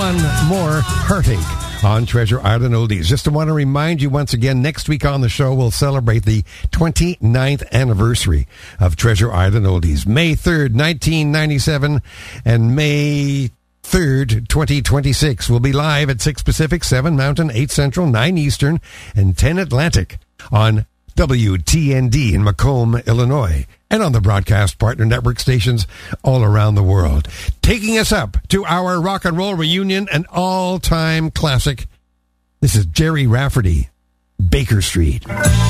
one more heartache on Treasure Island Oldies. Just to want to remind you once again, next week on the show, we'll celebrate the 29th anniversary of Treasure Island Oldies. May 3rd, 1997, and May 3rd, 2026. We'll be live at 6 Pacific, 7 Mountain, 8 Central, 9 Eastern, and 10 Atlantic on WTND in Macomb, Illinois, and on the broadcast partner network stations all around the world. Taking us up to our rock and roll reunion, an all-time classic. This is Jerry Rafferty, Baker Street.